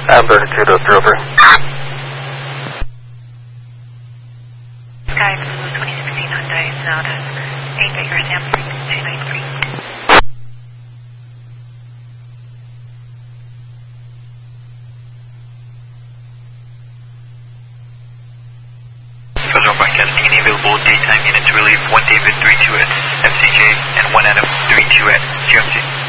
Amber 203 over. Sky Blue 2016 Hyundai Sonata, 8 Baker sampling 293. Federal broadcast, any available daytime units relief, 1 David 32 at FCJ and 1 Adam 32 at GMC.